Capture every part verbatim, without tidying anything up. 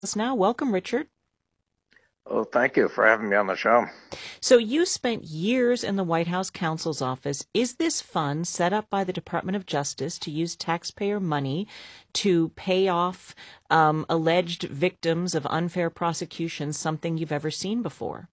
Now. Welcome, Richard. Well, thank you for having me on the show. So you spent years in the White House counsel's office. Is this fund set up by the Department of Justice to use taxpayer money to pay off um, alleged victims of unfair prosecution something you've ever seen before?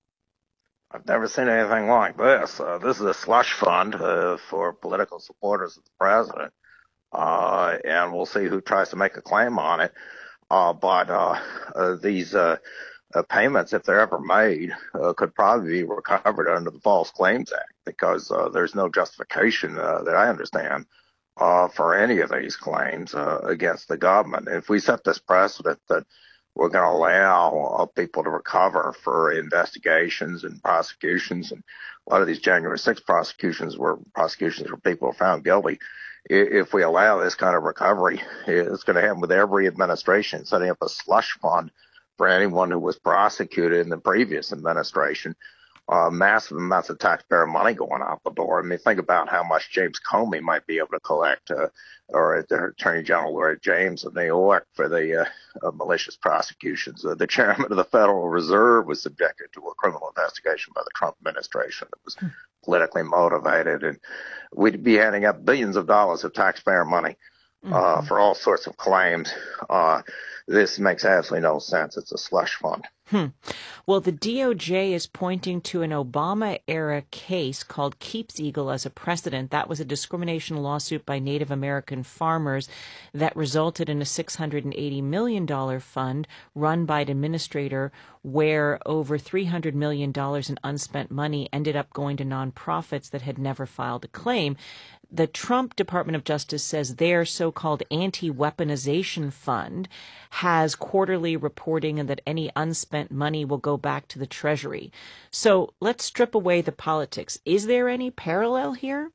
I've never seen anything like this. Uh, this is a slush fund uh, for political supporters of the president, uh, and we'll see who tries to make a claim on it. Uh, but uh, uh, these uh, uh, payments, if they're ever made, uh, could probably be recovered under the False Claims Act because uh, there's no justification uh, that I understand uh, for any of these claims uh, against the government. If we set this precedent that we're going to allow uh, people to recover for investigations and prosecutions, and a lot of these January sixth prosecutions were prosecutions where people are found guilty. If we allow this kind of recovery, it's going to happen with every administration, setting up a slush fund for anyone who was prosecuted in the previous administration. Uh, massive amounts of taxpayer money going out the door. I mean, think about how much James Comey might be able to collect, uh, or the Attorney General Loretta James of New York for the uh, uh, malicious prosecutions. Uh, the chairman of the Federal Reserve was subjected to a criminal investigation by the Trump administration that was politically motivated, and we'd be handing up billions of dollars of taxpayer money uh, Mm-hmm. for all sorts of claims. Uh, this makes absolutely no sense. It's a slush fund. Hmm. Well, the D O J is pointing to an Obama-era case called Keeps Eagle as a precedent. That was a discrimination lawsuit by Native American farmers that resulted in a six hundred eighty million dollars fund run by an administrator where over three hundred million dollars in unspent money ended up going to nonprofits that had never filed a claim. The Trump Department of Justice says their so-called anti-weaponization fund has quarterly reporting and that any unspent money will go back to the Treasury. So let's strip away the politics. Is there any parallel here?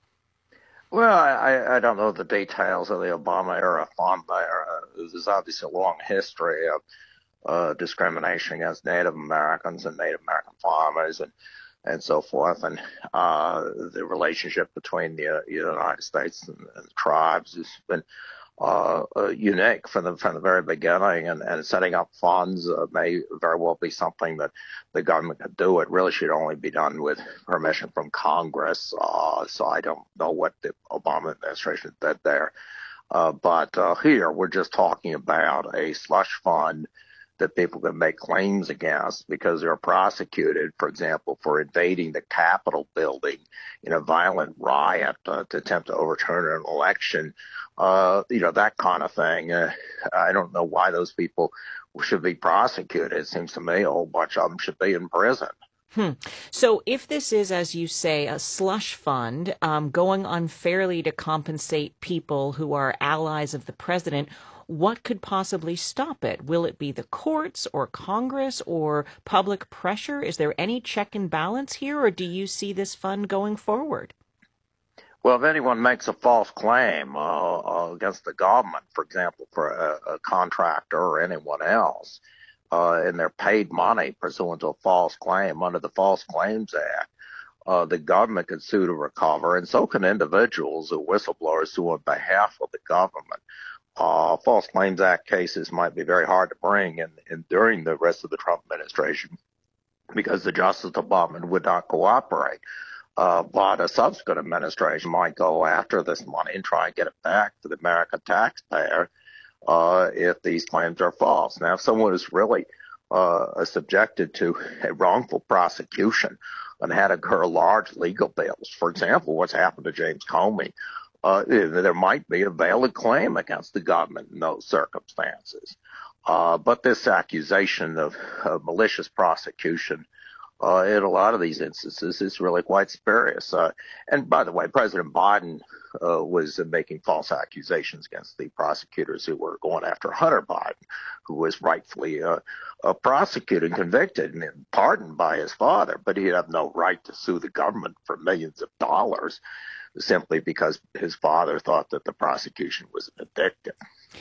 Well, I, I don't know the details of the Obama era fund there. Uh, there's obviously a long history of uh, discrimination against Native Americans and Native American farmers and and so forth, and uh, the relationship between the uh, United States and, and the tribes has been uh, uh, unique from the from the very beginning, and, and setting up funds uh, may very well be something that the government could do. It really should only be done with permission from Congress. Uh, so I don't know what the Obama administration did there, uh, but uh, here we're just talking about a slush fund that people can make claims against because they're prosecuted, for example, for invading the Capitol building in a violent riot uh, to attempt to overturn an election, uh, you know, that kind of thing. Uh, I don't know why those people should be prosecuted. It seems to me a whole bunch of them should be in prison. Hmm. So if this is, as you say, a slush fund um, going unfairly to compensate people who are allies of the president, what could possibly stop it? Will it be the courts or Congress or public pressure? Is there any check and balance here, or do you see this fund going forward? Well, if anyone makes a false claim uh, uh, against the government, for example, for a, a contractor or anyone else, uh, and they're paid money pursuant to a false claim under the False Claims Act, uh, the government can sue to recover, and so can individuals or whistleblowers sue on behalf of the government. Uh, False Claims Act cases might be very hard to bring in, in during the rest of the Trump administration because the Justice Department would not cooperate. Uh, but a subsequent administration might go after this money and try and get it back to the American taxpayer uh, if these claims are false. Now, if someone is really uh, subjected to a wrongful prosecution and had to incur large legal bills, for example, what's happened to James Comey, uh, there might be a valid claim against the government in those circumstances. Uh, but this accusation of, of malicious prosecution uh, in a lot of these instances is really quite spurious. Uh, and by the way, President Biden uh, was uh, making false accusations against the prosecutors who were going after Hunter Biden, who was rightfully uh, uh, prosecuted and convicted and pardoned by his father, but he had no right to sue the government for millions of dollars simply because his father thought that the prosecution was vindictive.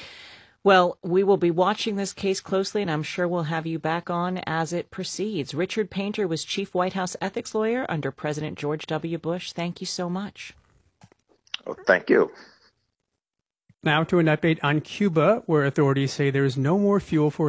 Well, we will be watching this case closely, and I'm sure we'll have you back on as it proceeds. Richard Painter was chief White House ethics lawyer under President George W. Bush. Thank you so much. Oh, thank you. Now to an update on Cuba, where authorities say there is no more fuel for